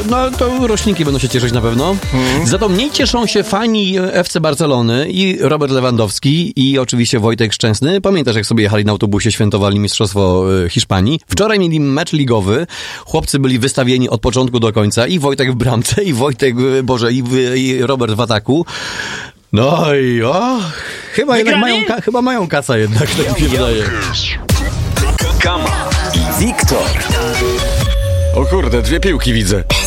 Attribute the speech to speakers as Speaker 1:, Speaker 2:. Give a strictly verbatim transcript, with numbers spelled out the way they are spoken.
Speaker 1: no to roślinki będą się cieszyć na pewno. Mhm. Za to mniej cieszą się fani F C Barcelony i Robert Lewandowski i oczywiście Wojtek Szczęsny. Pamiętasz, jak sobie jechali na autobusie, świętowali Mistrzostwo Hiszpanii? Wczoraj mieli mecz ligowy. Chłopcy byli wystawieni od początku do końca. I Wojtek w bramce, i Wojtek, Boże, i, i Robert w ataku. No i o, chyba, jednak mają, ka- chyba mają kasa jednak, tak mi się wydaje.
Speaker 2: Kama i Wiktor.
Speaker 1: O kurde, dwie piłki widzę.